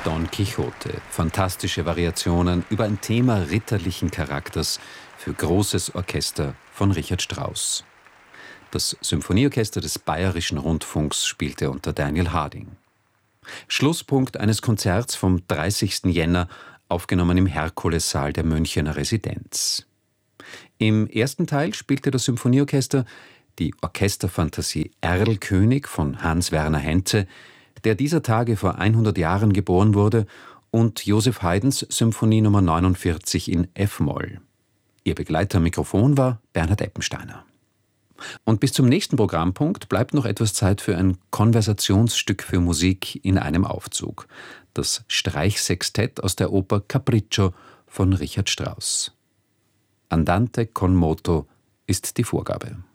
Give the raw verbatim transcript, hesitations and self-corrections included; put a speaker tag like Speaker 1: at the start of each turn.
Speaker 1: Don Quixote. Fantastische Variationen über ein Thema ritterlichen Charakters für großes Orchester von Richard Strauss. Das Symphonieorchester des Bayerischen Rundfunks spielte unter Daniel Harding. Schlusspunkt eines Konzerts vom dreißigsten Jänner, aufgenommen im Herkulessaal der Münchener Residenz. Im ersten Teil spielte das Symphonieorchester die Orchesterfantasie Erlkönig von Hans Werner Henze, der dieser Tage vor hundert Jahren geboren wurde, und Joseph Haydns Symphonie Nummer neunundvierzig in F-Moll. Ihr Begleiter am Mikrofon war Bernhard Eppensteiner. Und bis zum nächsten Programmpunkt bleibt noch etwas Zeit für ein Konversationsstück für Musik in einem Aufzug. Das Streichsextett aus der Oper Capriccio von Richard Strauss. Andante con moto ist die Vorgabe.